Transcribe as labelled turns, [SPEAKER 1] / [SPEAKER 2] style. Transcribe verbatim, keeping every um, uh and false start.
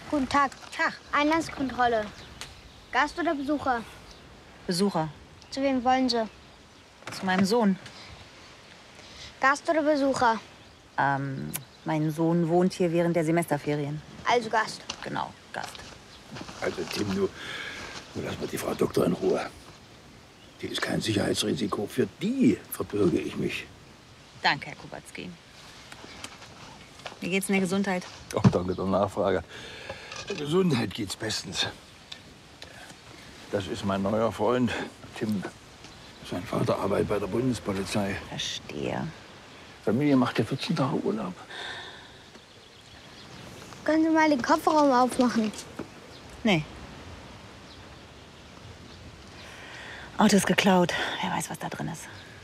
[SPEAKER 1] Guten Tag.
[SPEAKER 2] Tag.
[SPEAKER 1] Einlasskontrolle. Gast oder Besucher?
[SPEAKER 2] Besucher.
[SPEAKER 1] Zu wem wollen Sie?
[SPEAKER 2] Zu meinem Sohn.
[SPEAKER 1] Gast oder Besucher?
[SPEAKER 2] Ähm, mein Sohn wohnt hier während der Semesterferien.
[SPEAKER 1] Also Gast.
[SPEAKER 2] Genau, Gast.
[SPEAKER 3] Also Tim, du, du lass mal die Frau Doktor in Ruhe. Die ist kein Sicherheitsrisiko. Für die verbürge ich mich.
[SPEAKER 2] Danke, Herr Kubacki. Wie geht's in der Gesundheit?
[SPEAKER 3] Ach, danke der Nachfrage. Der Gesundheit geht's bestens. Das ist mein neuer Freund, Tim. Sein Vater arbeitet bei der Bundespolizei.
[SPEAKER 2] Verstehe.
[SPEAKER 3] Familie macht ja vierzehn Tage Urlaub.
[SPEAKER 1] Können Sie mal den Kofferraum aufmachen?
[SPEAKER 2] Nee. Auto ist geklaut. Wer weiß, was da drin ist.